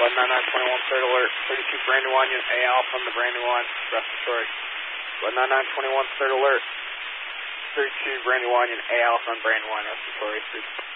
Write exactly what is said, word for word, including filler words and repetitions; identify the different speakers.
Speaker 1: one nine nine twenty-one, third alert, thirty-two Brandywine, unit A Alpha on the Brandywine, respiratory. one nine nine twenty-one, third alert, thirty-two Brandywine, unit A Alpha on Brandywine, respiratory.